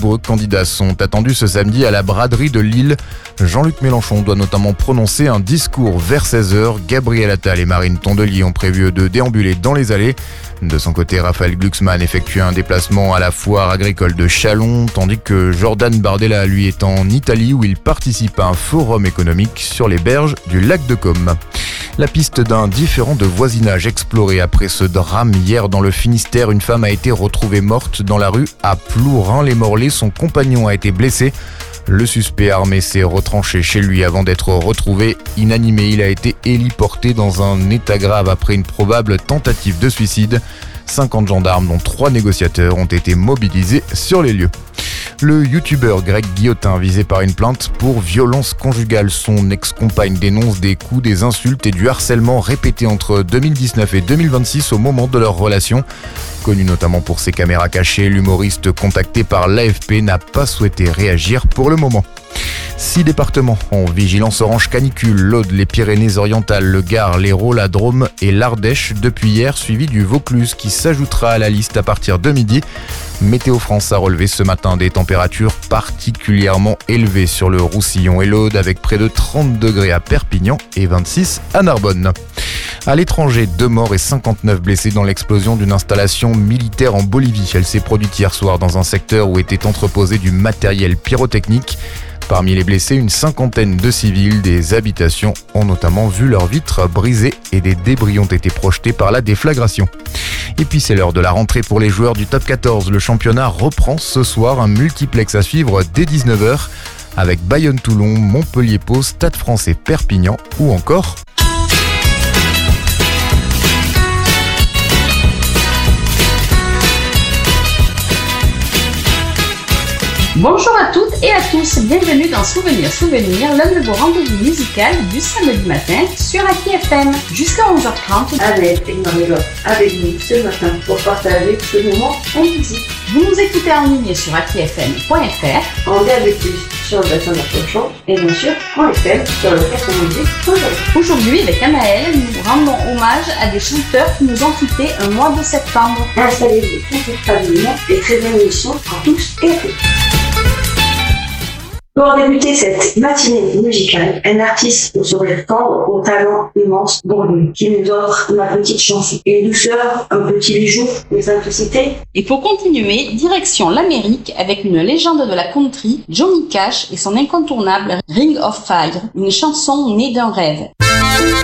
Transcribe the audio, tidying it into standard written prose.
nombreux candidats sont attendus ce samedi à la braderie de Lille. Jean-Luc Mélenchon doit notamment prononcer un discours vers 16h. Gabriel Attal et Marine Tondelier ont prévu de déambuler dans les allées. De son côté, Raphaël Glucksmann effectue un déplacement à la foire agricole de Châlons, tandis que Jordan Bardella, lui, est en Italie où il participe à un forum économique sur les berges du lac de Côme. La piste d'un différend de voisinage explorée après ce drame hier dans le Finistère. Une femme a été retrouvée morte dans la rue à Plourin-les-Morlaix. Son compagnon a été blessé. Le suspect armé s'est retranché chez lui avant d'être retrouvé inanimé. Il a été héliporté dans un état grave après une probable tentative de suicide. 50 gendarmes, dont 3 négociateurs, ont été mobilisés sur les lieux. Le youtubeur Greg Guillotin, visé par une plainte pour violence conjugale. Son ex-compagne dénonce des coups, des insultes et du harcèlement répétés entre 2019 et 2026 au moment de leur relation. Connu notamment pour ses caméras cachées, l'humoriste contacté par l'AFP n'a pas souhaité réagir pour le moment. 6 départements en vigilance orange canicule: l'Aude, les Pyrénées-Orientales, le Gard, l'Hérault, la Drôme et l'Ardèche depuis hier, suivi du Vaucluse qui s'ajoutera à la liste à partir de midi. Météo France a relevé ce matin des températures particulièrement élevées sur le Roussillon et l'Aude, avec près de 30 degrés à Perpignan et 26 à Narbonne. À l'étranger, 2 morts et 59 blessés dans l'explosion d'une installation militaire en Bolivie. Elle s'est produite hier soir dans un secteur où était entreposé du matériel pyrotechnique. Parmi les blessés, une cinquantaine de civils. Des habitations ont notamment vu leurs vitres brisées et des débris ont été projetés par la déflagration. Et puis c'est l'heure de la rentrée pour les joueurs du Top 14. Le championnat reprend ce soir, un multiplex à suivre dès 19h avec Bayonne-Toulon, Montpellier-Pau, Stade Français Perpignan ou encore... Bonjour à toutes et à tous, bienvenue dans Souvenir, l'un de vos rendez-vous musicaux du samedi matin sur Aki FM. Jusqu'à 11h30, Annette et Marie-Laure avec nous ce matin pour partager ce moment en musique. Vous nous écoutez en ligne sur akifm.fr, en DAB+, sur le bassin d'Arcachon et bien sûr en FM sur le 98.0. Aujourd'hui, avec Anaël, nous rendons hommage à des chanteurs qui nous ont quittés un mois de septembre. Installez-vous confortablement et très bonne émission à tous et à toutes. Pour débuter cette matinée musicale, un artiste au sourire tendre, au talent immense, Bourdieu, qui nous offre ma petite chanson. Une douceur, un petit bijou, une simplicité. Et pour continuer, direction l'Amérique avec une légende de la country, Johnny Cash et son incontournable Ring of Fire, une chanson née d'un rêve.